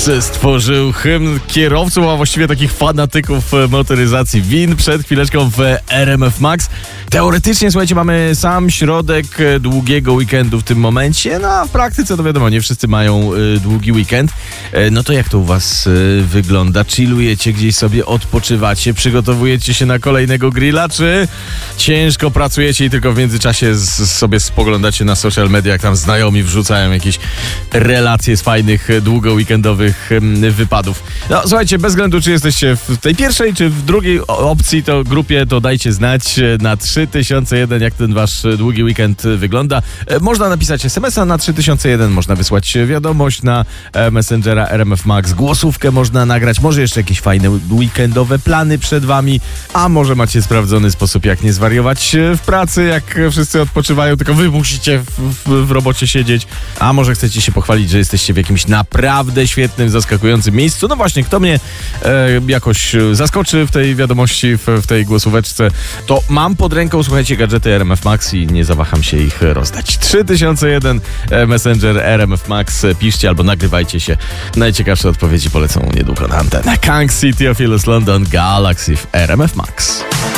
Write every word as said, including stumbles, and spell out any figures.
stworzył hymn kierowców, a właściwie takich fanatyków motoryzacji W I N przed chwileczką w R M F Max. Teoretycznie, słuchajcie, mamy sam środek długiego weekendu w tym momencie, no a w praktyce to wiadomo, nie wszyscy mają y, długi weekend. E, no to jak to u was y, wygląda? Chillujecie gdzieś sobie, odpoczywacie, przygotowujecie się na kolejnego grilla, czy ciężko pracujecie i tylko w międzyczasie z, sobie spoglądacie na social media, jak tam znajomi wrzucają jakieś relacje z fajnych, długo weekendowych y, wypadów. No słuchajcie, bez względu czy jesteście w tej pierwszej, czy w drugiej opcji, to grupie, to dajcie znać na trzy tysiące jeden, jak ten wasz długi weekend wygląda. Można napisać es em es a na trzy tysiące jeden, można wysłać wiadomość na Messengera R M F Max, głosówkę można nagrać, może jeszcze jakieś fajne weekendowe plany przed wami, a może macie sprawdzony sposób, jak nie zwariować w pracy, jak wszyscy odpoczywają, tylko wy musicie w, w, w robocie siedzieć, a może chcecie się pochwalić, że jesteście w jakimś naprawdę świetnym, zaskakującym miejscu. No właśnie, kto mnie e, jakoś zaskoczy w tej wiadomości, w, w tej głosóweczce, to mam pod ręką, słuchajcie, gadżety R M F Max i nie zawaham się ich rozdać. trzy tysiące jeden Messenger R M F Max, piszcie albo nagrywajcie się. Najciekawsze odpowiedzi polecą niedługo na antenę. Kang City, Theophilus London, Galaxy w R M F Max.